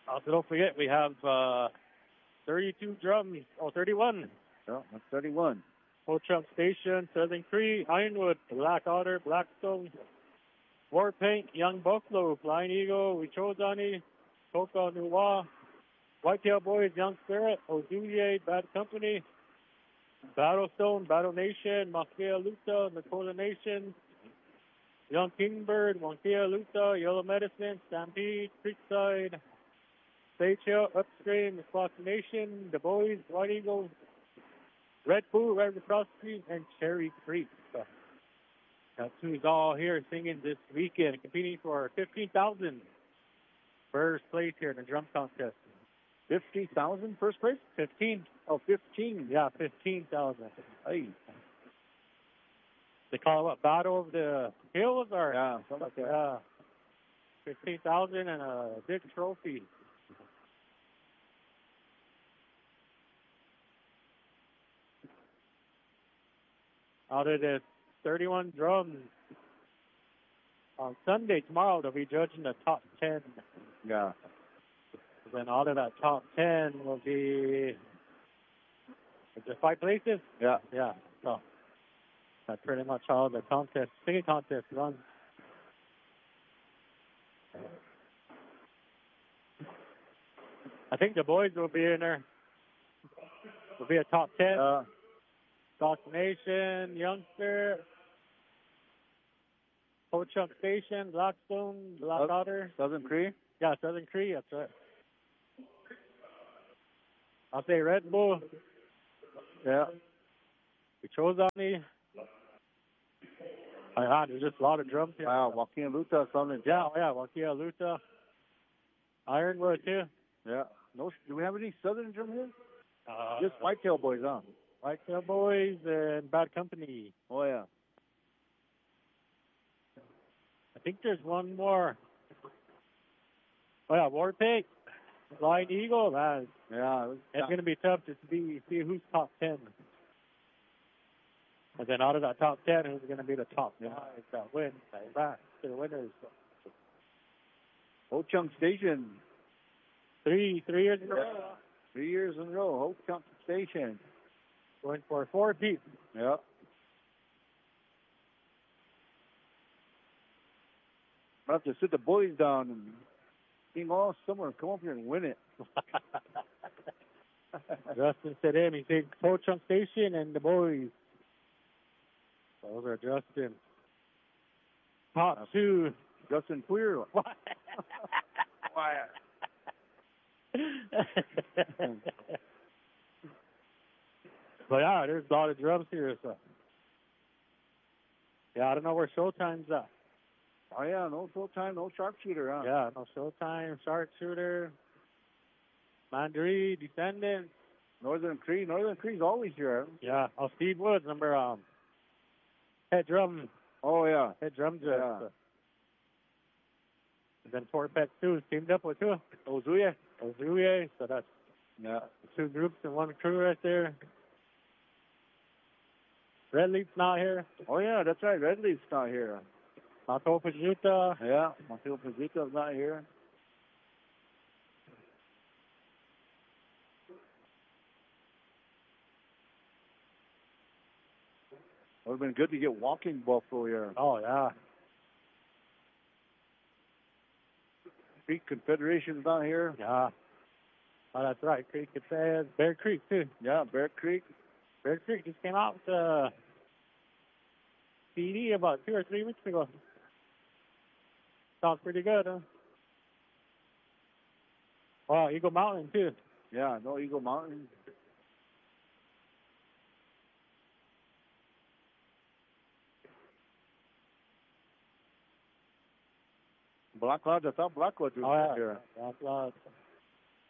Also, don't forget, we have 32 drums, 31. Yeah, that's 31. Ho Chunk Station, Southern Cree, Ironwood, Black Otter, Blackstone, Warpaint, Young Buffalo, Flying Eagle, Wichozani, Toka Nuwa, Whitetail Boys, Young Spirit, Ozuye, Bad Company, Battlestone, Battle Nation, Makia Luta, Nicola Nation, Young Kingbird, Wankia Luta, Yellow Medicine, Stampede, Creekside, Stage Hill, Upstream, Fox Nation, The Boys, White Eagle, Red Bull, right across the street, and Cherry Creek. So that's who's all here singing this weekend, competing for 15,000 first place here in the drum contest. 50,000 first place? 15. Oh, 15. Yeah, 15,000. Hey. They call it what, Battle of the Hills? Or, Yeah, something like that. Yeah. 15,000 and a big trophy. Out of the 31 drums, on Sunday, tomorrow, they'll be judging the top 10. Yeah. Then out of that top 10 will be, is it 5 places? Yeah. Yeah. So that's pretty much how the contest, singing contest runs. I think the boys will be in there. Will be a top 10. Fox Nation, Youngster, Ho Chunk Station, Blackstone, Black Otter. Southern Cree? Yeah, Southern Cree, that's right. I'll say Red Bull. Yeah. Wichozani. There's just a lot of drums here. Wow, Wakia Luta, something. Yeah, Wakia Luta. Ironwood, too. Yeah. No, do we have any Southern drum here? Just Whitetail Boys, huh? Whitetail Boys and Bad Company. Oh, yeah. I think there's one more. Oh, yeah, Warpaint. Flying Eagle. Yeah. It's going to be tough to see who's top 10. And then out of that top 10, who's going to be the top 5 that win? Back to the winners. Ho Chunk Station. 3 years in a row. 3 years in a row. Ho Chunk Station. Going for 4 piece. Yeah. I'll have to sit the boys down and sing all summer and come up here and win it. Justin said him. He said Ho Chunk Station and the boys. Those are Justin. Top 2. Justin Queer. But yeah, there's a lot of drums here. So yeah, I don't know where Showtime's at. Oh yeah, no Showtime, no sharpshooter, huh? Yeah, no Showtime, sharpshooter, Mandaree, Descendants, Northern Cree's always here. Yeah, Steve Woods, number head drum. Oh yeah, head drum judge. Yeah. So. And then Four Pets 2 teamed up with two. Ozuye. So that's 2 groups in 1 crew right there. Red Leaf's not here. Oh yeah, that's right. Red Leaf's not here. Mato Pajuta. Yeah, Mato Pajuta's not here. It would have been good to get Walking Buffalo here. Oh yeah. Creek Confederation's not here. Yeah. Oh, that's right. Creek Confed. Bear Creek too. Yeah, Bear Creek. Bear Creek just came out with a CD about 2 or 3 weeks ago. Sounds pretty good, huh? Oh, Eagle Mountain too. Yeah, no Eagle Mountain. Black Lodge, I thought Black Lodge was here. Black Lodge.